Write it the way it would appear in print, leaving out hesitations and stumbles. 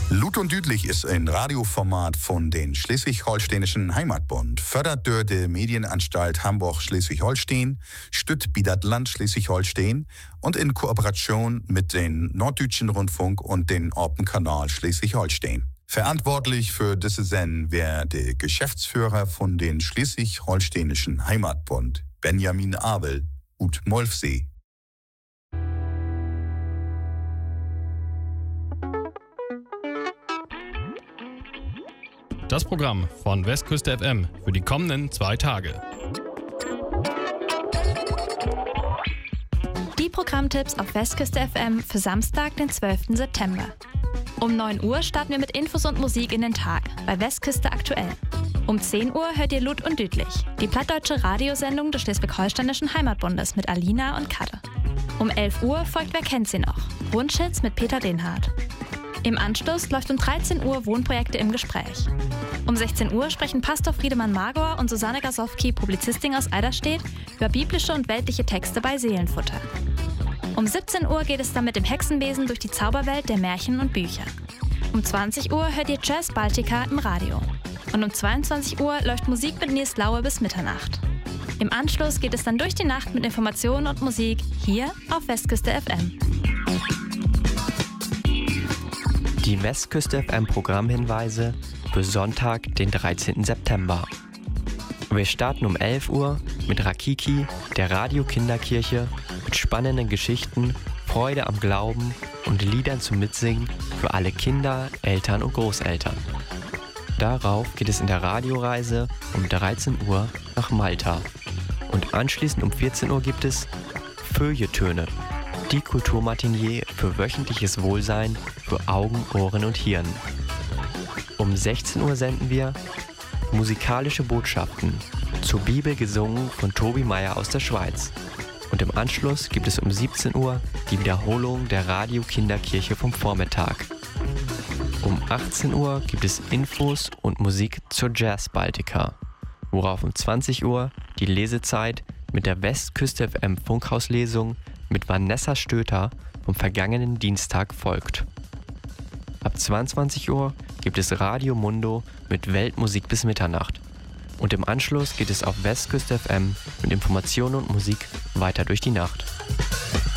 Lut und Düdlich ist ein Radioformat von den Schleswig-Holsteinischen Heimatbund, fördert durch die Medienanstalt Hamburg-Schleswig-Holstein, stützt das Land Schleswig-Holstein und in Kooperation mit den Norddeutschen Rundfunk und den Orpen-Kanal Schleswig-Holstein. Verantwortlich für diese Sendung wäre der Geschäftsführer von den Schleswig-Holsteinischen Heimatbund, Benjamin Abel, ut Molfsee. Das Programm von Westküste FM für die kommenden 2 Tage. Die Programmtipps auf Westküste FM für Samstag, den 12. September. Um 9 Uhr starten wir mit Infos und Musik in den Tag bei Westküste aktuell. Um 10 Uhr hört ihr Lut und Düdlich, die plattdeutsche Radiosendung des Schleswig-Holsteinischen Heimatbundes mit Alina und Kadde. Um 11 Uhr folgt Wer kennt sie noch? Wunschhits mit Peter Denhardt. Im Anschluss läuft um 13 Uhr Wohnprojekte im Gespräch. Um 16 Uhr sprechen Pastor Friedemann Magor und Susanne Gasowski, Publizistin aus Eiderstedt, über biblische und weltliche Texte bei Seelenfutter. Um 17 Uhr geht es dann mit dem Hexenbesen durch die Zauberwelt der Märchen und Bücher. Um 20 Uhr hört ihr Jazz Baltica im Radio. Und um 22 Uhr läuft Musik mit Nils Laue bis Mitternacht. Im Anschluss geht es dann durch die Nacht mit Informationen und Musik hier auf Westküste FM. Die Westküste FM Programmhinweise für Sonntag, den 13. September. Wir starten um 11 Uhr mit Rakiki, der Radio-Kinderkirche, mit spannenden Geschichten, Freude am Glauben und Liedern zum Mitsingen für alle Kinder, Eltern und Großeltern. Darauf geht es in der Radioreise um 13 Uhr nach Malta. Und anschließend um 14 Uhr gibt es Feuilletöne, die Kulturmatinee für wöchentliches Wohlsein für Augen, Ohren und Hirn. Um 16 Uhr senden wir musikalische Botschaften, zur Bibel gesungen von Tobi Meyer aus der Schweiz. Und im Anschluss gibt es um 17 Uhr die Wiederholung der Radio-Kinderkirche vom Vormittag. Um 18 Uhr gibt es Infos und Musik zur Jazz Baltica, worauf um 20 Uhr die Lesezeit mit der Westküste FM Funkhauslesung mit Vanessa Stöter vom vergangenen Dienstag folgt. Ab 22 Uhr gibt es Radio Mundo mit Weltmusik bis Mitternacht. Und im Anschluss geht es auf Westküste FM mit Informationen und Musik weiter durch die Nacht.